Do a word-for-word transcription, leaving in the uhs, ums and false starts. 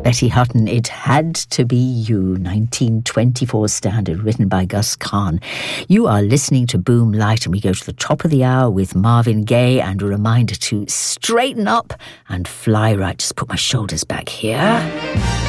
Betty Hutton, It Had to Be You, nineteen twenty-four standard, written by Gus Kahn. You are listening to Boom Light, and we go to the top of the hour with Marvin Gaye, and a reminder to straighten up and fly right. Just put my shoulders back here.